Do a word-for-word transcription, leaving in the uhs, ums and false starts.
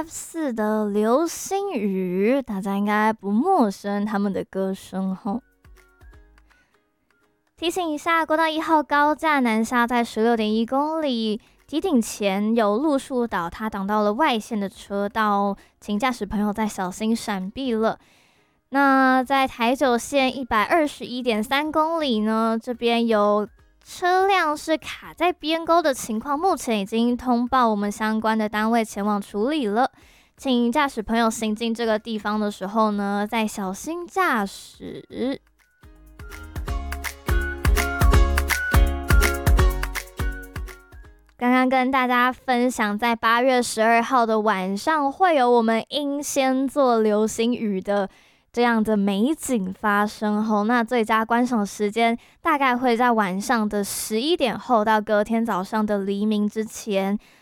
F 四的流星雨，大家应该不陌生他们的歌声吼。提醒一下，国道一号高架南下在 十六点一公里，堤顶前有路树倒塌，挡到了外线的车道，请驾驶朋友再小心闪避了。那在台九线 一百二十一点三公里呢，这边有车辆是卡在边沟的情况，目前已经通报我们相关的单位前往处理了。请驾驶朋友行进这个地方的时候呢，再小心驾驶。刚刚跟大家分享，在八月十二号的晚上会有我们英仙座流星雨的这样的美景发生后，那最佳观赏时间大概会在晚上的十一点后到隔天早上的黎明之前。